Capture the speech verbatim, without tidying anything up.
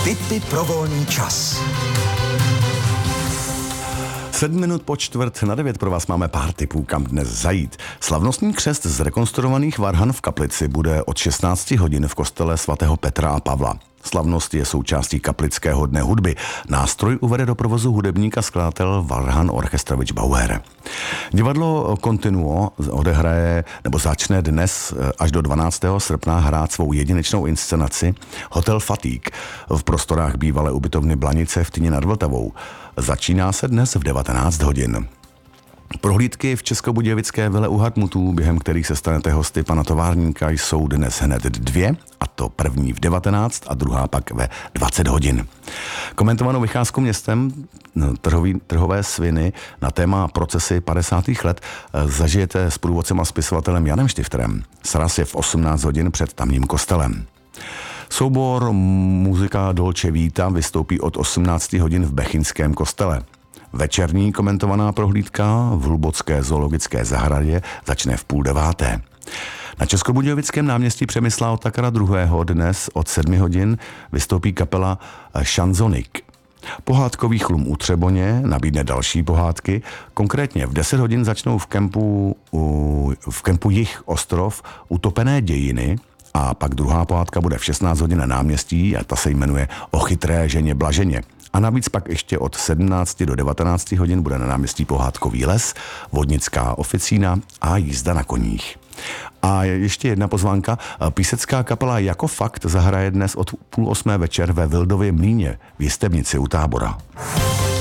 Tipy pro volný čas. Sedm minut po čtvrt na devět pro vás máme pár tipů, kam dnes zajít. Slavnostní křest zrekonstruovaných varhan v Kaplici bude od šestnácti hodin v kostele svatého Petra a Pavla. Slavnost je součástí Kaplického dne hudby. Nástroj uvede do provozu hudebník a skladatel Varhan Orchestrovič Bauer. Divadlo Continuo odehraje nebo začne dnes až do dvanáctého srpna hrát svou jedinečnou inscenaci Hotel Fatigue v prostorách bývalé ubytovny Blanice v Týně nad Vltavou. Začíná se dnes v devatenáct hodin. Prohlídky v Českobudějovické vile u Hartmutů, během kterých se stanete hosty pana továrníka, jsou dnes hned dvě, a to první v devatenáct a druhá pak ve dvacet hodin. Komentovanou vycházku městem trhový, trhové sviny na téma procesy padesátých let zažijete s průvodcem a spisovatelem Janem Štifterem. Sraz je v osmnáct hodin před tamním kostelem. Soubor Muzika Dolce Vita vystoupí od osmnácti hodin v Bechyňském kostele. Večerní komentovaná prohlídka v Hlubocké zoologické zahradě začne v půl deváté. Na Českobudějovickém náměstí Přemysla Otakara druhého. dnes od sedmi hodin vystoupí kapela Šanzonik. Pohádkový chlum u Třeboně nabídne další pohádky. Konkrétně v deset hodin začnou v kempu, v kempu Jich Ostrov Utopené dějiny, a pak druhá pohádka bude v šestnáct hodin na náměstí a ta se jmenuje O chytré ženě Blaženě. A navíc pak ještě od sedmnácti do devatenácti hodin bude na náměstí Pohádkový les, vodnická oficína a jízda na koních. A ještě jedna pozvánka. Písecká kapela Jako fakt zahraje dnes od půl osmé večer ve Vildově mlýně v Jistebnici u Tábora.